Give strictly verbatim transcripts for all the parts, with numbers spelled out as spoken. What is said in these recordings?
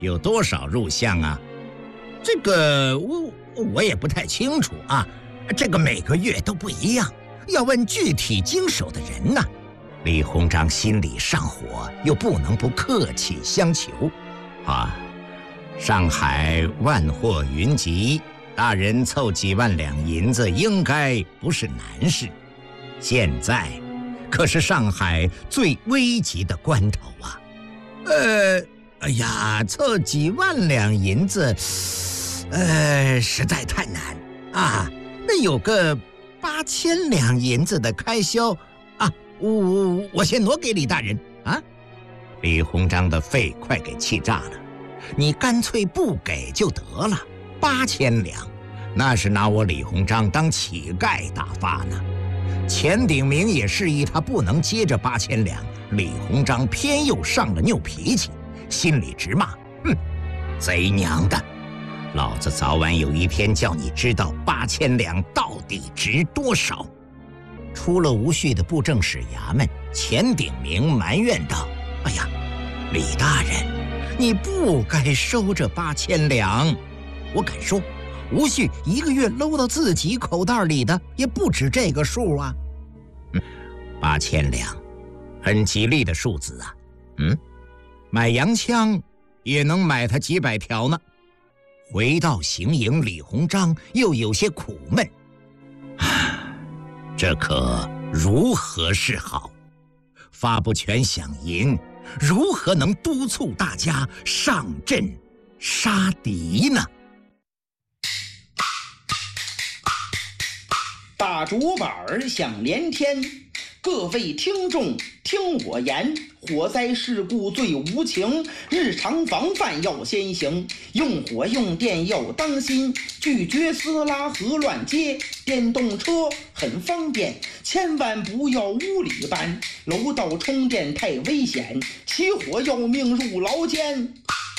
有多少入项啊？这个我我也不太清楚啊，这个每个月都不一样，要问具体经手的人呢。李鸿章心里上火，又不能不客气相求。啊，上海万货云集，大人凑几万两银子应该不是难事。现在可是上海最危急的关头啊！呃，哎呀，凑几万两银子，呃，实在太难啊！那有个八千两银子的开销啊，我我先挪给李大人啊！李鸿章的肺快给气炸了，你干脆不给就得了，八千两，那是拿我李鸿章当乞丐打发呢。钱鼎铭也示意他不能接着八千两，李鸿章偏又上了拗脾气，心里直骂：哼，贼娘的！老子早晚有一天叫你知道八千两到底值多少！出了吴旭的布政使衙门，钱鼎铭埋怨道：哎呀，李大人，你不该收这八千两。我敢说，吴旭一个月搂到自己口袋里的也不止这个数啊。嗯，八千两，很吉利的数字啊。嗯，买洋枪也能买他几百条呢。回到行营，李鸿章又有些苦闷，啊，这可如何是好？发不全饷银，如何能督促大家上阵杀敌呢？ 大竹板响连天，各位听众听我言，火灾事故最无情，日常防范要先行，用火用电要当心，拒绝私拉和乱接，电动车很方便，千万不要无理搬，楼道充电太危险，起火要命入牢监。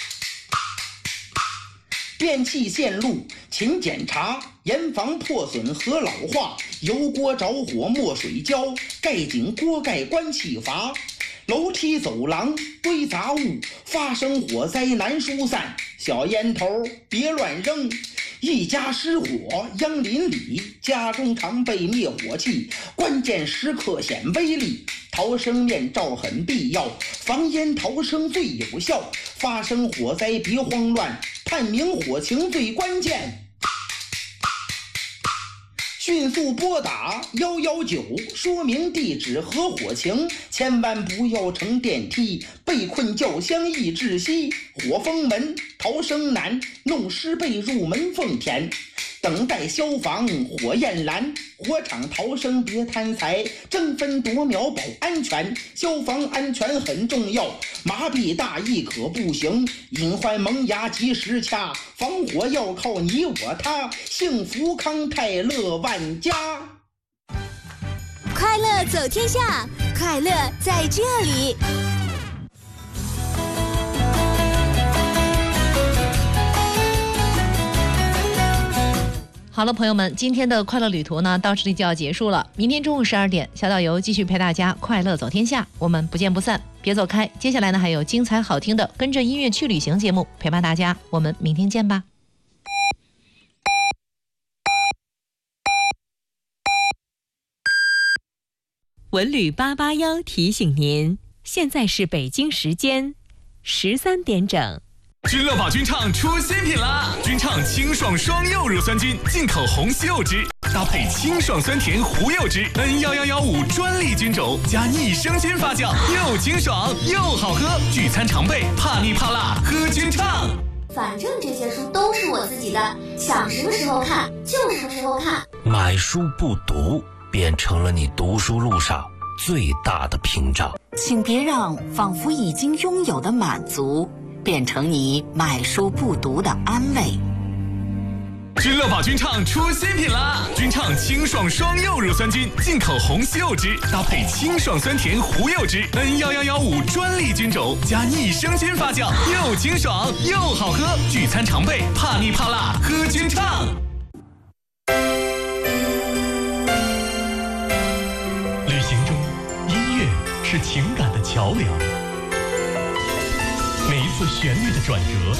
电器线路勤检查，严防破损和老化，油锅着火没水浇，盖紧锅盖关气阀，楼梯走廊堆杂物，发生火灾难疏散，小烟头别乱扔，一家失火殃邻里，家中常备灭火器，关键时刻显威力，逃生面罩很必要，防烟逃生最有效，发生火灾别慌乱，探明火情最关键，迅速拨打一一九，说明地址和火情，千万不要乘电梯，被困轿厢易窒息，火封门逃生难，弄湿被入门缝填，等待消防火焰燃，火场逃生别贪财，争分夺秒保安全，消防安全很重要，麻痹大意可不行，隐患萌芽及时掐，防火要靠你我他，幸福康泰乐万家。 快乐走天下，快乐在这里。 好了，朋友们，今天的快乐旅途呢，到这里就要结束了。明天中午十二点，小导游继续陪大家快乐走天下，我们不见不散。别走开，接下来呢还有精彩好听的跟着音乐去旅行节目陪伴大家，我们明天见吧。 文旅八八幺提醒您，现在是北京时间十三点整。 君乐宝君畅出新品啦！君畅清爽双柚乳酸菌，进口红西柚汁，搭配清爽酸甜胡柚汁 N 一一一五专利菌种，加益生菌发酵，又清爽又好喝。聚餐常备，怕腻怕辣，喝君畅。 反正这些书都是我自己的，想什么时候看就什么时候看。 买书不读，变成了你读书路上最大的屏障。 请别让仿佛已经拥有的满足变成你买书不读的安慰。 君乐宝君畅出新品啦！君畅清爽双柚乳酸菌，进口红西柚汁，搭配清爽酸甜胡柚汁 N 一一一五专利菌种，加益生菌发酵，又清爽又好喝。聚餐常备，怕腻怕辣，喝君畅。 旅行中，音乐是情感的桥梁。每一次旋律的转折